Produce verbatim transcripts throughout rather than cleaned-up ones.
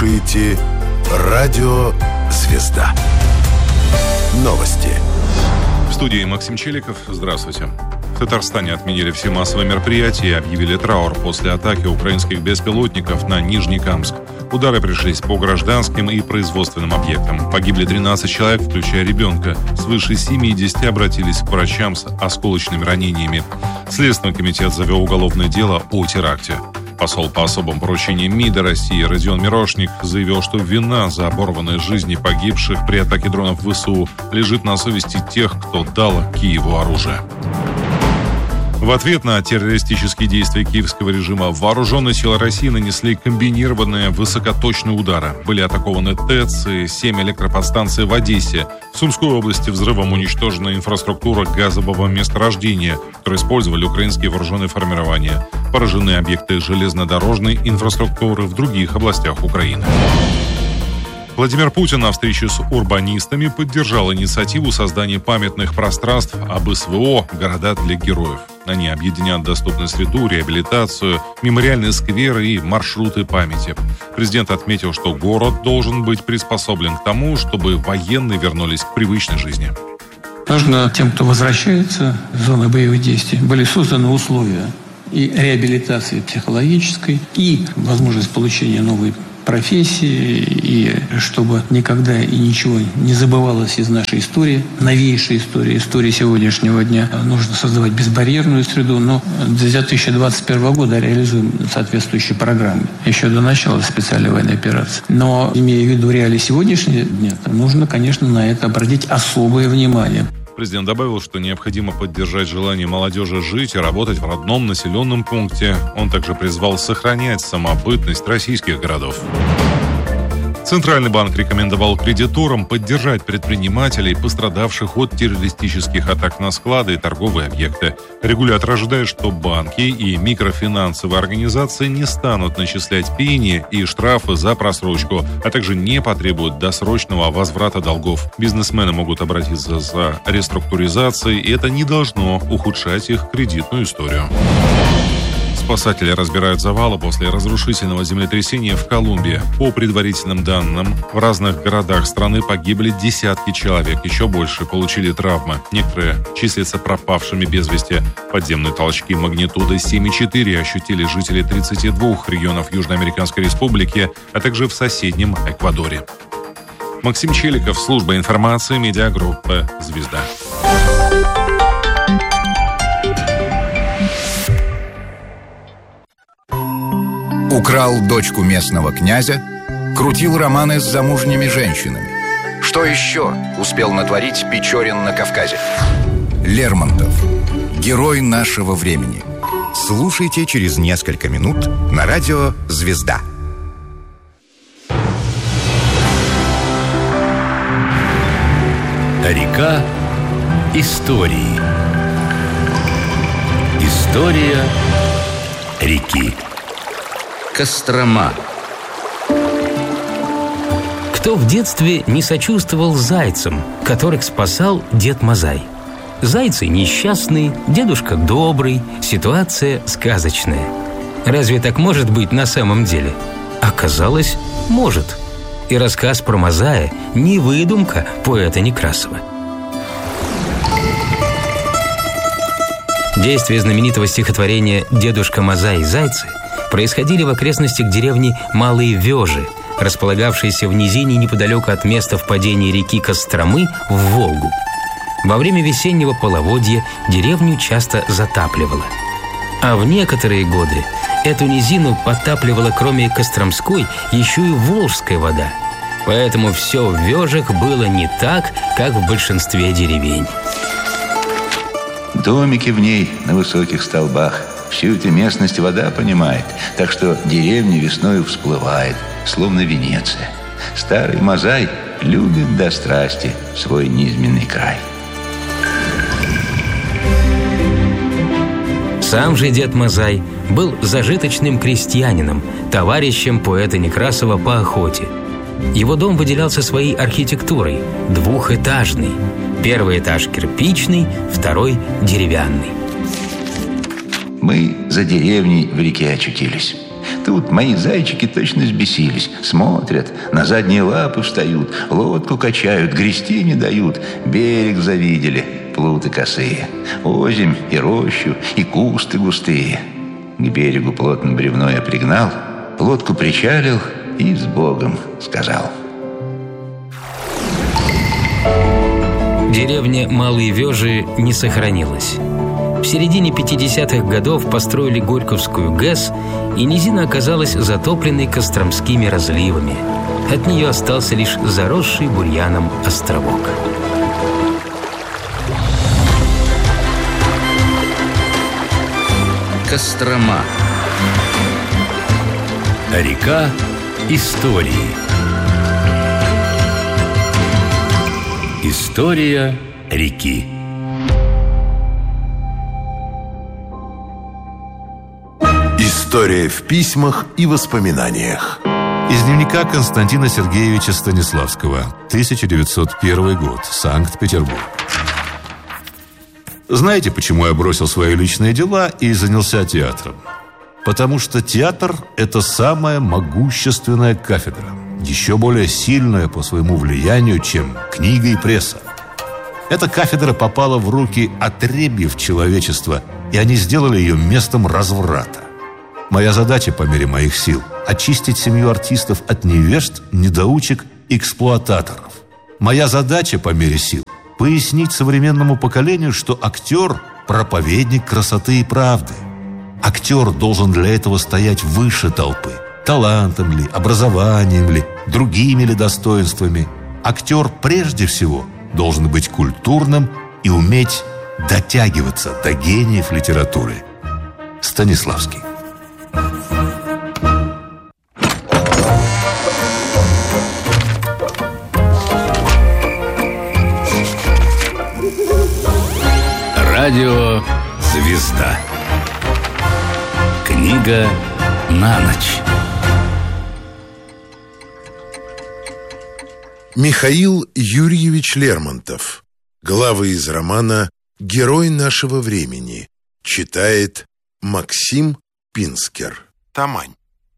слушаете «Радио Звезда». Новости. В студии Максим Челиков. Здравствуйте. В Татарстане отменили все массовые мероприятия и объявили траур после атаки украинских беспилотников на Нижнекамск. Удары пришлись по гражданским и производственным объектам. Погибли тринадцать человек, включая ребенка. Свыше семидесяти обратились к врачам с осколочными ранениями. Следственный комитет завел уголовное дело о теракте. Посол по особым поручениям МИДа России Родион Мирошник заявил, что вина за оборванные жизни погибших при атаке дронов ВСУ лежит на совести тех, кто дал Киеву оружие. В ответ на террористические действия киевского режима вооруженные силы России нанесли комбинированные высокоточные удары. Были атакованы ТЭЦ и семь электроподстанций в Одессе. В Сумской области взрывом уничтожена инфраструктура газового месторождения, которую использовали украинские вооруженные формирования. Поражены объекты железнодорожной инфраструктуры в других областях Украины. Владимир Путин на встрече с урбанистами поддержал инициативу создания памятных пространств об СВО «Города для героев». Они объединят доступную среду, реабилитацию, мемориальные скверы и маршруты памяти. Президент отметил, что город должен быть приспособлен к тому, чтобы военные вернулись к привычной жизни. Нужно тем, кто возвращается в зоны боевых действий, были созданы условия и реабилитации психологической, и возможность получения новой профессии, и чтобы никогда и ничего не забывалось из нашей истории, новейшей истории, истории сегодняшнего дня. Нужно создавать безбарьерную среду, но до две тысячи двадцать первого года реализуем соответствующие программы, еще до начала специальной военной операции. Но, имея в виду реалии сегодняшнего дня, нужно, конечно, на это обратить особое внимание. Президент добавил, что необходимо поддержать желание молодежи жить и работать в родном населенном пункте. Он также призвал сохранять самобытность российских городов. Центральный банк рекомендовал кредиторам поддержать предпринимателей, пострадавших от террористических атак на склады и торговые объекты. Регулятор ожидает, что банки и микрофинансовые организации не станут начислять пени и штрафы за просрочку, а также не потребуют досрочного возврата долгов. Бизнесмены могут обратиться за реструктуризацией, и это не должно ухудшать их кредитную историю. Спасатели разбирают завалы после разрушительного землетрясения в Колумбии. По предварительным данным, в разных городах страны погибли десятки человек, еще больше получили травмы. Некоторые числятся пропавшими без вести. Подземные толчки магнитудой семь и четыре ощутили жители тридцати двух регионов Южноамериканской Республики, а также в соседнем Эквадоре. Максим Челиков, служба информации, медиагруппа «Звезда». Украл дочку местного князя, крутил романы с замужними женщинами. Что еще успел натворить Печорин на Кавказе? Лермонтов. Герой нашего времени. Слушайте через несколько минут на радио «Звезда». Река истории. История реки. Кострома. Кто в детстве не сочувствовал зайцам, которых спасал Дед Мазай? Зайцы несчастные, дедушка добрый, ситуация сказочная. Разве так может быть на самом деле? Оказалось, может. И рассказ про Мазая не выдумка поэта Некрасова. Действия знаменитого стихотворения «Дедушка Мазай и зайцы» происходили в окрестностях деревни Малые Вёжи, располагавшейся в низине неподалеку от места впадения реки Костромы в Волгу. Во время весеннего половодья деревню часто затапливало. А в некоторые годы эту низину подтапливала кроме Костромской еще и Волжская вода. Поэтому все в Вёжах было не так, как в большинстве деревень. Домики в ней на высоких столбах. Всю эту местность вода понимает, так что деревня весною всплывает, словно Венеция. Старый Мазай любит до страсти свой низменный край. Сам же Дед Мазай был зажиточным крестьянином, товарищем поэта Некрасова по охоте. Его дом выделялся своей архитектурой, двухэтажный. Первый этаж кирпичный, второй деревянный. Мы за деревней в реке очутились. Тут мои зайчики точно взбесились. Смотрят, на задние лапы встают, лодку качают, грести не дают. Берег завидели, плуты косые, озимь и рощу, и кусты густые. К берегу плотно бревно я пригнал, лодку причалил и с Богом сказал. Деревня Малые Вёжи не сохранилась. В середине пятидесятых годов построили Горьковскую ГЭС, и низина оказалась затопленной костромскими разливами. От нее остался лишь заросший бурьяном островок. Кострома. Река истории. История реки. История в письмах и воспоминаниях. Из дневника Константина Сергеевича Станиславского, тысяча девятьсот первый год, Санкт-Петербург. Знаете, почему я бросил свои личные дела и занялся театром? Потому что театр – это самая могущественная кафедра, еще более сильная по своему влиянию, чем книга и пресса. Эта кафедра попала в руки отребьев человечества, и они сделали ее местом разврата. Моя задача по мере моих сил – очистить семью артистов от невежд, недоучек, эксплуататоров. Моя задача по мере сил – пояснить современному поколению, что актер – проповедник красоты и правды. Актер должен для этого стоять выше толпы. Талантом ли, образованием ли, другими ли достоинствами. Актер прежде всего должен быть культурным и уметь дотягиваться до гениев литературы. Станиславский. Радио «Звезда». Книга на ночь. Михаил Юрьевич Лермонтов. Главы из романа «Герой нашего времени». Читает Максим Пинскер. Тамань.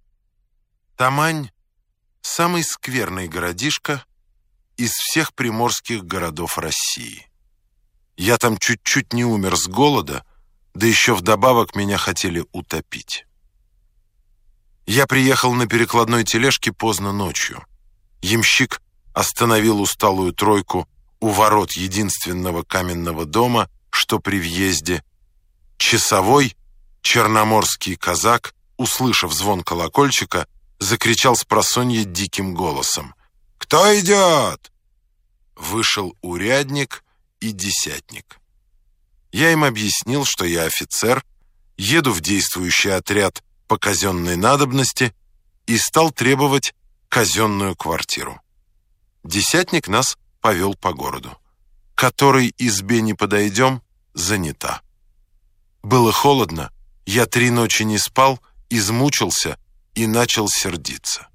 Тамань – самый скверный городишко из всех приморских городов России. Я там чуть-чуть не умер с голода, да еще вдобавок меня хотели утопить. Я приехал на перекладной тележке поздно ночью. Ямщик остановил усталую тройку у ворот единственного каменного дома, что при въезде. Часовой, черноморский казак, услышав звон колокольчика, закричал спросонья диким голосом: «Кто идет?» Вышел урядник и десятник. Я им объяснил, что я офицер, еду в действующий отряд по казенной надобности и стал требовать казенную квартиру. Десятник нас повел по городу. Которой избе не подойдем, занята. Было холодно, я три ночи не спал, измучился и начал сердиться.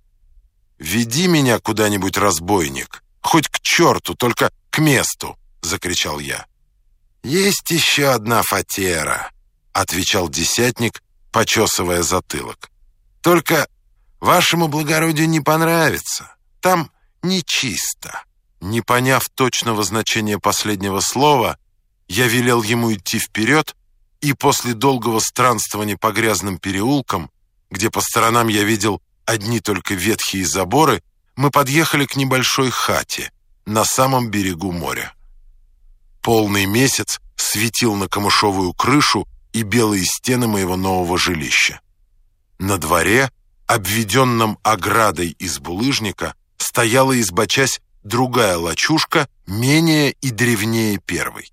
«Веди меня куда-нибудь, разбойник, хоть к черту, только к месту!» — закричал я. «Есть еще одна фатера», — отвечал десятник, почесывая затылок. «Только вашему благородию не понравится. Там нечисто». Не поняв точного значения последнего слова, я велел ему идти вперед, и после долгого странствования по грязным переулкам, где по сторонам я видел одни только ветхие заборы, мы подъехали к небольшой хате на самом берегу моря. Полный месяц светил на камышовую крышу и белые стены моего нового жилища. На дворе, обведенном оградой из булыжника, стояла, избочась, другая лачушка, менее и древнее первой.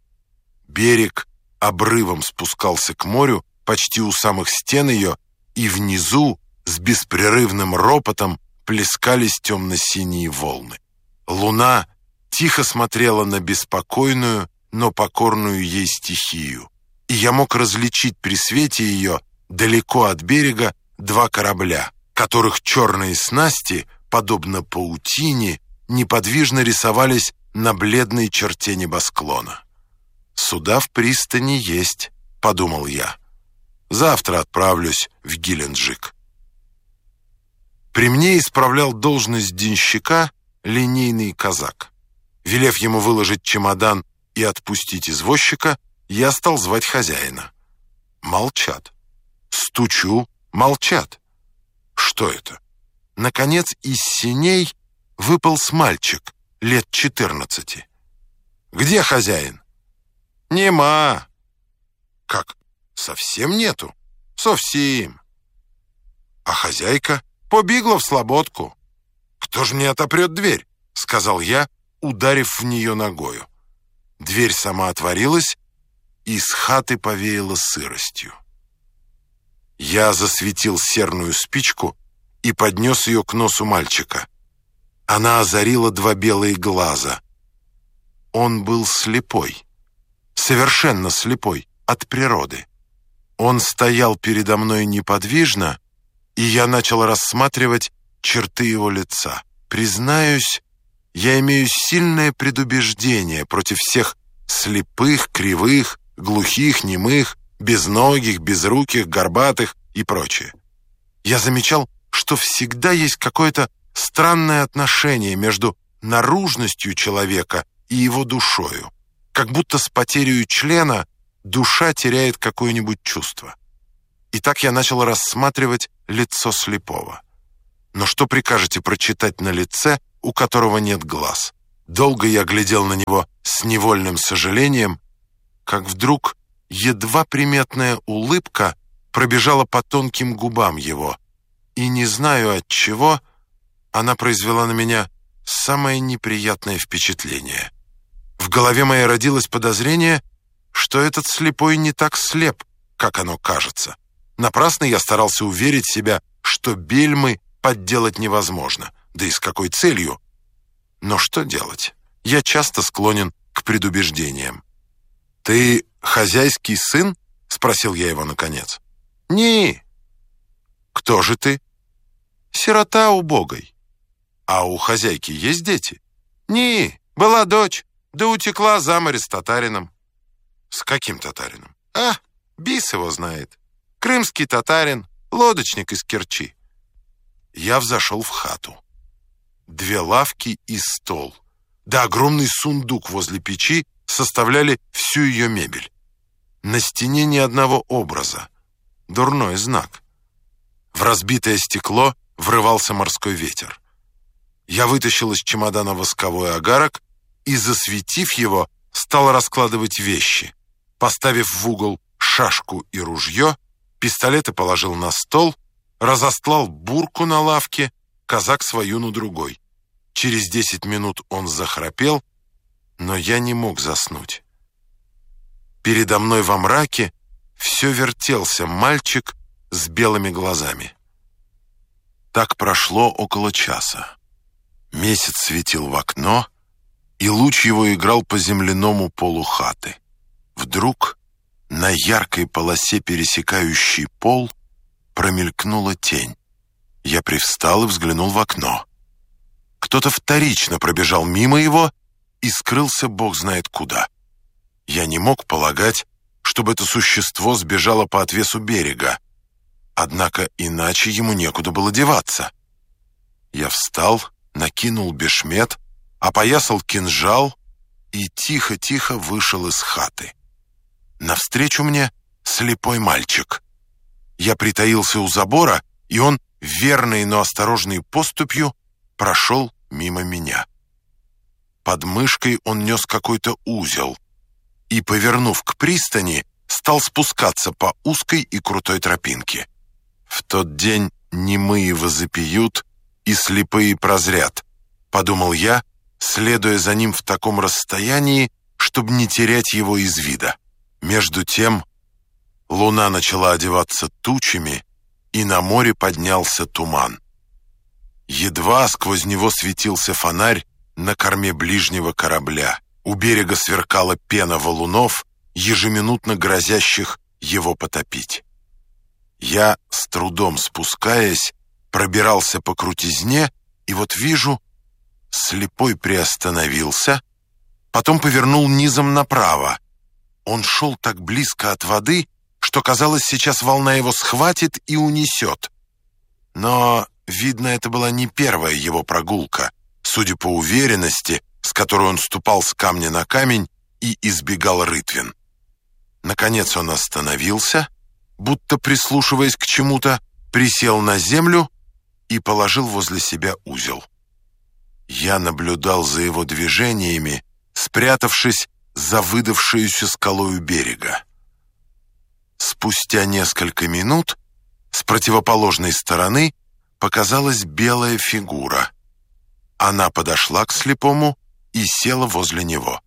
Берег обрывом спускался к морю почти у самых стен ее, и внизу с беспрерывным ропотом плескались темно-синие волны. Луна тихо смотрела на беспокойную, но покорную ей стихию, и я мог различить при свете ее далеко от берега два корабля, которых черные снасти, подобно паутине, неподвижно рисовались на бледной черте небосклона. «Суда в пристани есть», — подумал я. Завтра отправлюсь в Геленджик. При мне исправлял должность денщика линейный казак. Велев ему выложить чемодан и отпустить извозчика, я стал звать хозяина. Молчат. Стучу, молчат. Что это? Наконец из сеней выполз мальчик лет четырнадцати. «Где хозяин?» «Нема». «Как? Совсем нету?» «Совсем». «А хозяйка?» «Побегла в слободку». «Кто ж мне отопрет дверь?» — сказал я, ударив в нее ногою. Дверь сама отворилась, и из хаты повеяло сыростью. Я засветил серную спичку и поднес ее к носу мальчика. Она озарила два белые глаза. Он был слепой, совершенно слепой от природы. Он стоял передо мной неподвижно, и я начал рассматривать черты его лица. Признаюсь, я имею сильное предубеждение против всех слепых, кривых, глухих, немых, безногих, безруких, горбатых и прочее. Я замечал, что всегда есть какое-то странное отношение между наружностью человека и его душою, как будто с потерей члена душа теряет какое-нибудь чувство. И так я начал рассматривать лицо слепого. Но что прикажете прочитать на лице, у которого нет глаз? Долго я глядел на него с невольным сожалением, как вдруг едва приметная улыбка пробежала по тонким губам его, и не знаю от чего она произвела на меня самое неприятное впечатление. В голове моей родилось подозрение, что этот слепой не так слеп, как оно кажется. Напрасно я старался уверить себя, что бельмы подделать невозможно, да и с какой целью. Но что делать? Я часто склонен к предубеждениям. «Ты хозяйский сын?» — спросил я его наконец. «Не». «Кто же ты?» «Сирота убогой». «А у хозяйки есть дети?» «Не, была дочь, да утекла за море с татарином». «С каким татарином?» «А, бис его знает. Крымский татарин, лодочник из Керчи». Я взошел в хату. Две лавки и стол, да огромный сундук возле печи составляли всю ее мебель. На стене ни одного образа. Дурной знак. В разбитое стекло врывался морской ветер. Я вытащил из чемодана восковой агарок и, засветив его, стал раскладывать вещи. Поставив в угол шашку и ружье, пистолеты положил на стол, разостлал бурку на лавке, казак свою на другой. Через десять минут он захрапел, но я не мог заснуть. Передо мной во мраке все вертелся мальчик с белыми глазами. Так прошло около часа. Месяц светил в окно, и луч его играл по земляному полу хаты. Вдруг на яркой полосе, пересекающей пол, промелькнула тень. Я привстал и взглянул в окно. Кто-то вторично пробежал мимо его и скрылся бог знает куда. Я не мог полагать, чтобы это существо сбежало по отвесу берега. Однако иначе ему некуда было деваться. Я встал, накинул бешмет, опоясал кинжал и тихо-тихо вышел из хаты. Навстречу мне слепой мальчик. Я притаился у забора, и он, верной, но осторожной поступью, прошел мимо меня. Под мышкой он нес какой-то узел и, повернув к пристани, стал спускаться по узкой и крутой тропинке. В тот день немые возопьют и слепые прозрят, подумал я, следуя за ним в таком расстоянии, чтобы не терять его из вида. Между тем луна начала одеваться тучами, и на море поднялся туман. Едва сквозь него светился фонарь на корме ближнего корабля. У берега сверкала пена валунов, ежеминутно грозящих его потопить. Я, с трудом спускаясь, пробирался по крутизне, и вот вижу, слепой приостановился, потом повернул низом направо. Он шел так близко от воды, что что, казалось, сейчас волна его схватит и унесет. Но, видно, это была не первая его прогулка, судя по уверенности, с которой он ступал с камня на камень и избегал рытвин. Наконец он остановился, будто прислушиваясь к чему-то, присел на землю и положил возле себя узел. Я наблюдал за его движениями, спрятавшись за выдавшуюся скалою берега. Спустя несколько минут с противоположной стороны показалась белая фигура. Она подошла к слепому и села возле него.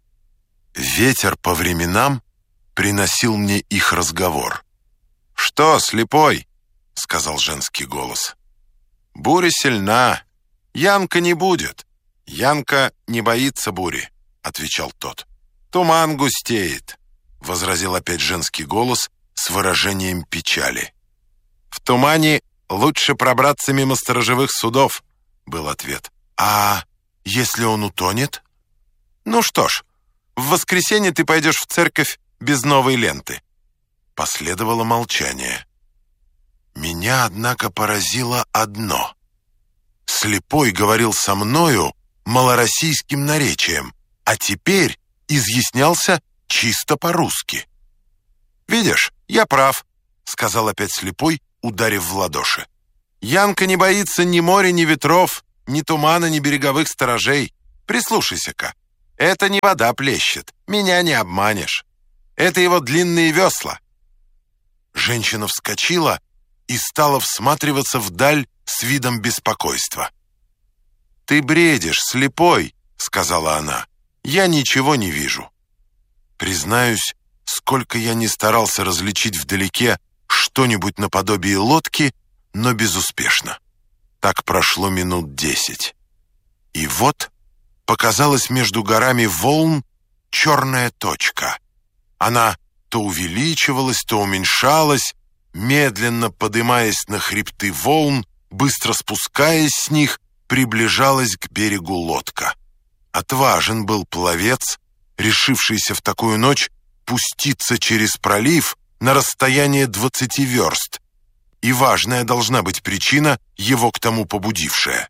Ветер по временам приносил мне их разговор. «Что, слепой?» — сказал женский голос. «Буря сильна. Янка не будет». «Янка не боится бури», — отвечал тот. «Туман густеет», — возразил опять женский голос с выражением печали. «В тумане лучше пробраться мимо сторожевых судов», — был ответ. «А если он утонет?» «Ну что ж, в воскресенье ты пойдешь в церковь без новой ленты». Последовало молчание. Меня, однако, поразило одно. Слепой говорил со мною малороссийским наречием, а теперь изъяснялся чисто по-русски. «Видишь, я прав», — сказал опять слепой, ударив в ладоши. «Янка не боится ни моря, ни ветров, ни тумана, ни береговых сторожей. Прислушайся-ка, это не вода плещет, меня не обманешь. Это его длинные весла». Женщина вскочила и стала всматриваться вдаль с видом беспокойства. «Ты бредишь, слепой», — сказала она. «Я ничего не вижу». Признаюсь, сколько я не старался различить вдалеке что-нибудь наподобие лодки, но безуспешно. Так прошло минут десять. И вот показалась между горами волн черная точка. Она то увеличивалась, то уменьшалась, медленно подымаясь на хребты волн, быстро спускаясь с них, приближалась к берегу лодка. Отважен был пловец, решившийся в такую ночь пуститься через пролив на расстояние двадцати верст. И важная должна быть причина, его к тому побудившая.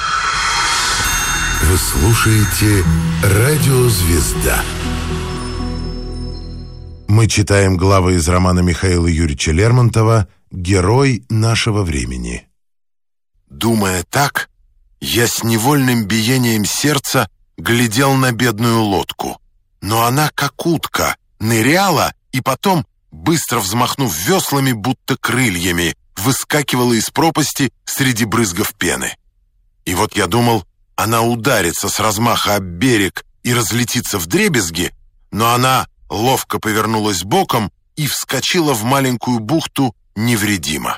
Вы слушаете «Радио Звезда». Мы читаем главы из романа Михаила Юрьевича Лермонтова «Герой нашего времени». Думая так, я с невольным биением сердца глядел на бедную лодку, но она, как утка, ныряла и потом, быстро взмахнув веслами, будто крыльями, выскакивала из пропасти среди брызгов пены. И вот я думал, она ударится с размаха об берег и разлетится вдребезги, но она ловко повернулась боком и вскочила в маленькую бухту невредимо.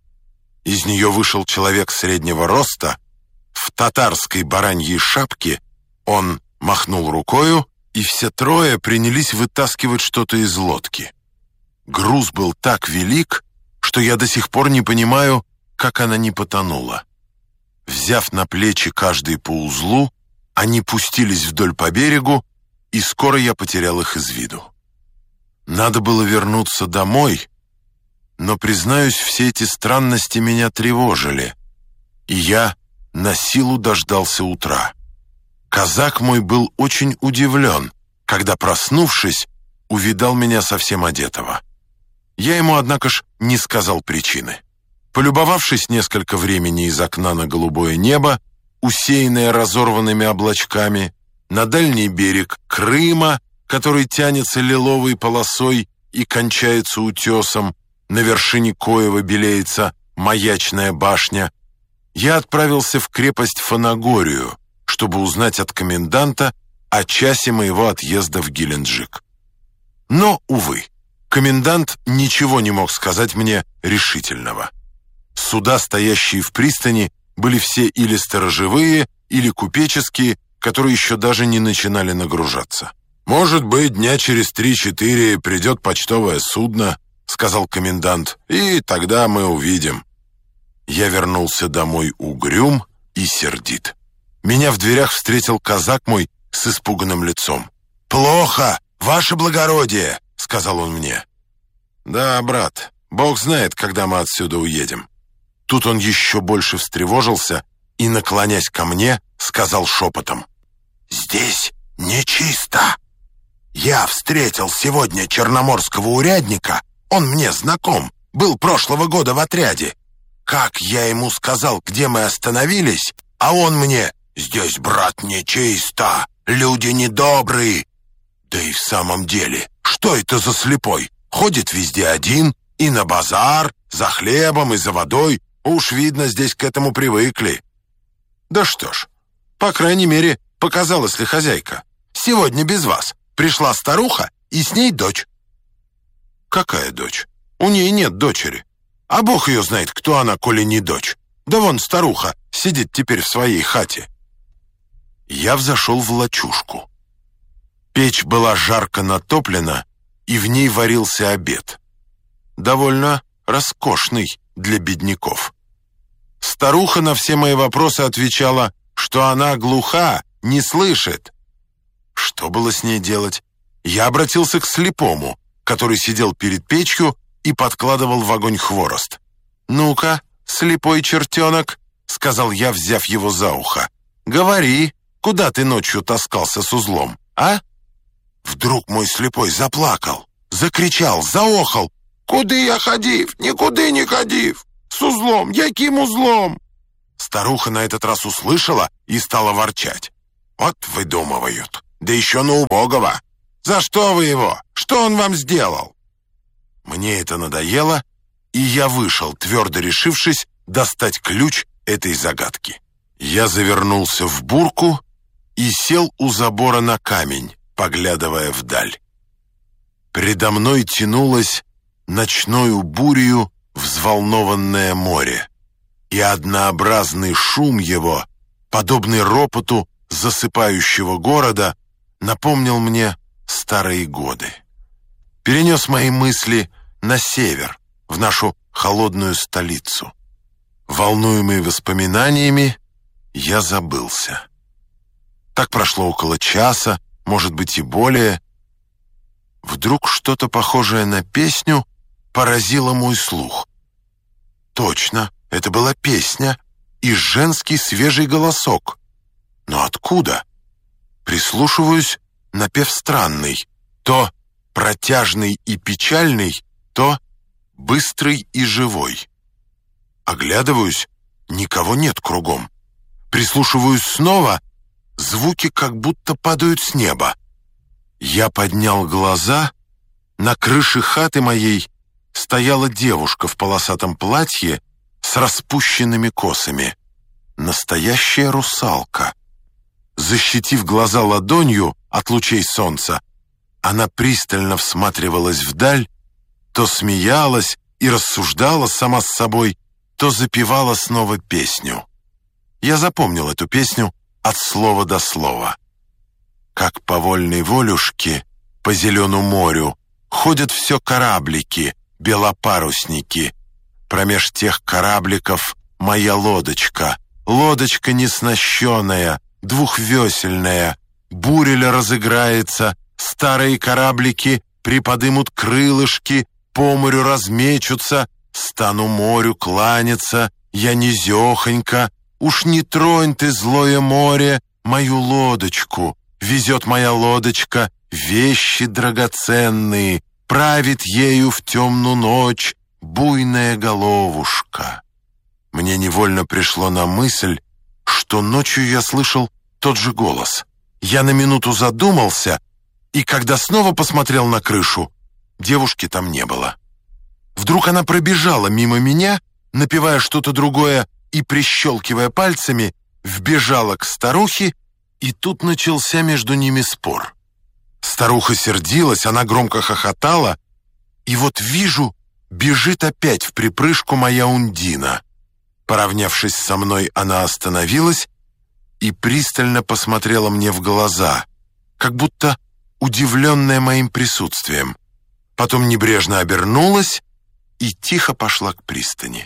Из нее вышел человек среднего роста, в татарской бараньей шапке. Он махнул рукою, и все трое принялись вытаскивать что-то из лодки. Груз был так велик, что я до сих пор не понимаю, как она не потонула. Взяв на плечи каждый по узлу, они пустились вдоль по берегу, и скоро я потерял их из виду. Надо было вернуться домой, но, признаюсь, все эти странности меня тревожили, и я на силу дождался утра. Казак мой был очень удивлен, когда, проснувшись, увидал меня совсем одетого. Я ему, однако ж, не сказал причины. Полюбовавшись несколько времени из окна на голубое небо, усеянное разорванными облачками, на дальний берег Крыма, который тянется лиловой полосой и кончается утесом, на вершине коего белеется маячная башня, я отправился в крепость Фанагорию, чтобы узнать от коменданта о часе моего отъезда в Геленджик. Но, увы, комендант ничего не мог сказать мне решительного. Суда, стоящие в пристани, были все или сторожевые, или купеческие, которые еще даже не начинали нагружаться. «Может быть, дня через три-четыре придет почтовое судно», — сказал комендант, — «и тогда мы увидим». Я вернулся домой угрюм и сердит. Меня в дверях встретил казак мой с испуганным лицом. «Плохо, ваше благородие», — сказал он мне. «Да, брат, Бог знает, когда мы отсюда уедем». Тут он еще больше встревожился и, наклонясь ко мне, сказал шепотом: «Здесь нечисто. Я встретил сегодня черноморского урядника, он мне знаком, был прошлого года в отряде. Как я ему сказал, где мы остановились, а он мне: здесь, брат, нечисто, люди недобрые. Да и в самом деле, что это за слепой? Ходит везде один, и на базар, за хлебом и за водой. Уж видно, здесь к этому привыкли». Да что ж, по крайней мере, показалась ли хозяйка. Сегодня без вас пришла старуха и с ней дочь. Какая дочь? У ней нет дочери. А Бог ее знает, кто она, коли не дочь. Да вон старуха сидит теперь в своей хате. Я взошел в лачужку. Печь была жарко натоплена, и в ней варился обед. Довольно роскошный для бедняков. Старуха на все мои вопросы отвечала, что она глуха, не слышит. Что было с ней делать? Я обратился к слепому, который сидел перед печью и подкладывал в огонь хворост. «Ну-ка, слепой чертенок», — сказал я, взяв его за ухо, — «говори, куда ты ночью таскался с узлом, а?» Вдруг мой слепой заплакал, закричал, заохал: «Куды я ходив? Никуды не ходив! С узлом, яким узлом?» Старуха на этот раз услышала и стала ворчать. «Вот выдумывают, да еще на убогого! За что вы его? Что он вам сделал?» Мне это надоело, и я вышел, твердо решившись достать ключ этой загадки. Я завернулся в бурку и сел у забора на камень, поглядывая вдаль. Предо мной тянулось ночною бурею взволнованное море, и однообразный шум его, подобный ропоту засыпающего города, напомнил мне старые годы. Перенес мои мысли на север, в нашу холодную столицу. Волнуемый воспоминаниями, я забылся. Так прошло около часа, может быть и более. Вдруг что-то похожее на песню поразило мой слух. Точно, это была песня и женский свежий голосок. Но откуда? Прислушиваюсь, напев странный, то протяжный и печальный, то быстрый и живой. Оглядываюсь, никого нет кругом. Прислушиваюсь снова, звуки как будто падают с неба. Я поднял глаза, на крыше хаты моей стояла девушка в полосатом платье с распущенными косами. Настоящая русалка. Защитив глаза ладонью от лучей солнца, она пристально всматривалась вдаль, то смеялась и рассуждала сама с собой, то запевала снова песню. Я запомнил эту песню от слова до слова. Как по вольной волюшке по зеленому морю ходят все кораблики, белопарусники. Промеж тех корабликов моя лодочка, лодочка неснащенная, двухвесельная. Буря разыграется, старые кораблики приподымут крылышки, по морю размечутся, стану морю кланяться, я низехонько. Уж не тронь ты, злое море, мою лодочку. Везет моя лодочка вещи драгоценные, правит ею в темную ночь буйная головушка. Мне невольно пришло на мысль, что ночью я слышал тот же голос. Я на минуту задумался, и когда снова посмотрел на крышу, девушки там не было. Вдруг она пробежала мимо меня, напевая что-то другое и, прищелкивая пальцами, вбежала к старухе, и тут начался между ними спор. Старуха сердилась, она громко хохотала, и вот вижу, бежит опять в припрыжку моя Ундина. Поравнявшись со мной, она остановилась и пристально посмотрела мне в глаза, как будто удивленная моим присутствием. Потом небрежно обернулась и тихо пошла к пристани.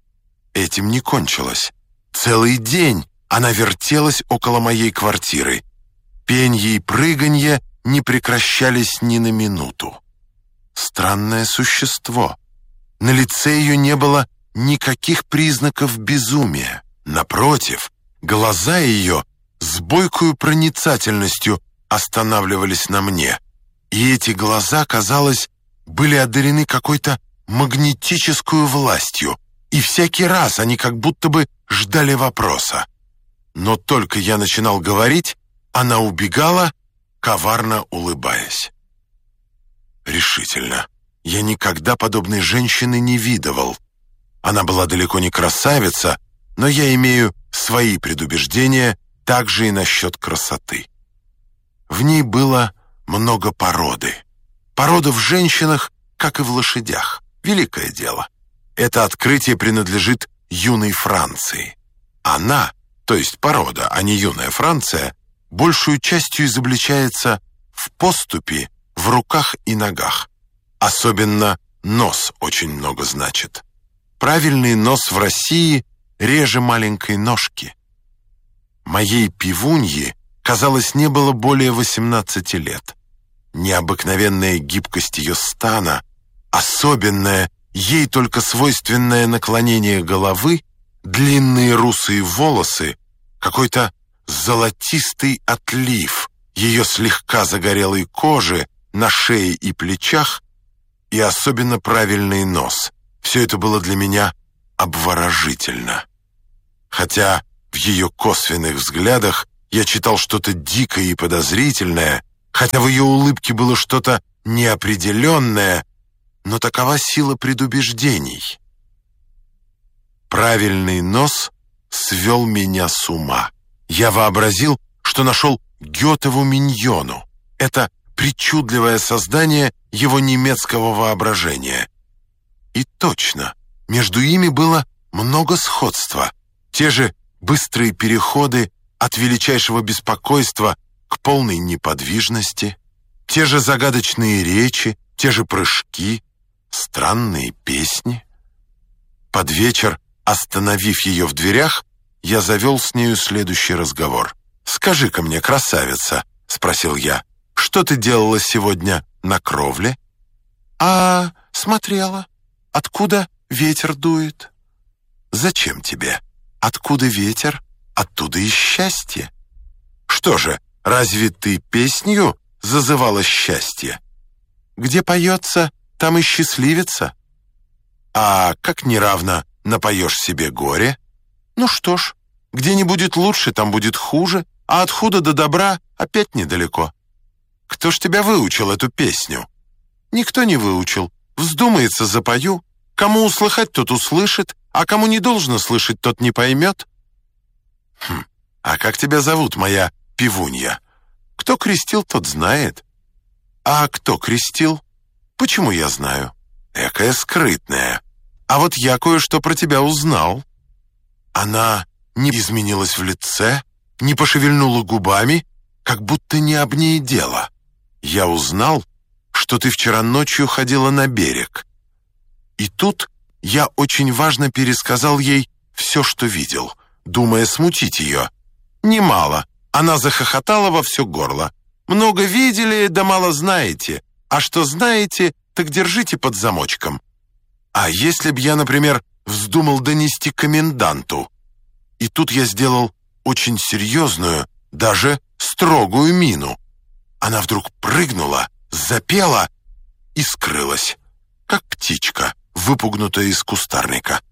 Этим не кончилось. Целый день она вертелась около моей квартиры. Пенье и прыганье не прекращались ни на минуту. странное существо. На лице ее не было никаких признаков безумия. Напротив, глаза ее с бойкою проницательностью останавливались на мне. И эти глаза, казалось, были одарены какой-то магнетической властью, и всякий раз они как будто бы ждали вопроса. Но только я начинал говорить, она убегала, коварно улыбаясь. Решительно, я никогда подобной женщины не видывал. Она была далеко не красавица, но я имею свои предубеждения также и насчет красоты. В ней было много породы. Порода в женщинах, как и в лошадях. Великое дело. Это открытие принадлежит юной Франции. Она, то есть порода, а не юная Франция, большую частью изобличается в поступе, в руках и ногах. Особенно нос очень много значит. Правильный нос в России реже маленькой ножки. Моей пивуньи, казалось, не было более восемнадцати лет. Необыкновенная гибкость ее стана, особенное, ей только свойственное наклонение головы, длинные русые волосы, какой-то золотистый отлив ее слегка загорелой кожи на шее и плечах и особенно правильный нос. Все это было для меня обворожительно. Хотя в ее косвенных взглядах я читал что-то дикое и подозрительное, хотя в ее улыбке было что-то неопределенное, но такова сила предубеждений. Правильный нос свел меня с ума. Я вообразил, что нашел Гетову миньону. Это причудливое создание его немецкого воображения. И точно, между ими было много сходства. Те же быстрые переходы от величайшего беспокойства к полной неподвижности, те же загадочные речи, те же прыжки, странные песни. Под вечер, остановив ее в дверях, я завел с нею следующий разговор. «Скажи-ка мне, красавица», — спросил я, — «что ты делала сегодня на кровле?» «А, смотрела. Откуда ветер дует?» «Зачем тебе? Откуда ветер, оттуда и счастье». «Что же, разве ты песнью зазывала счастье?» «Где поется, там и счастливица». «А как неравно напоешь себе горе?» «Ну что ж, где не будет лучше, там будет хуже, а от худа до добра опять недалеко». «Кто ж тебя выучил эту песню?» «Никто не выучил. Вздумается, запою. Кому услыхать, тот услышит, а кому не должно слышать, тот не поймет». «Хм, а как тебя зовут, моя пивунья?» «Кто крестил, тот знает». «А кто крестил?» «Почему я знаю?» «Экая скрытная. А вот я кое-что про тебя узнал». Она не изменилась в лице, не пошевельнула губами, как будто не об ней дело. «Я узнал, что ты вчера ночью ходила на берег». И тут я очень важно пересказал ей все, что видел, думая смутить ее. Немало. Она захохотала во все горло. «Много видели, да мало знаете. А что знаете, так держите под замочком». А если б я, например, вздумал донести коменданту? И тут я сделал очень серьезную, даже строгую мину. Она вдруг прыгнула, запела и скрылась, как птичка, выпугнутая из кустарника.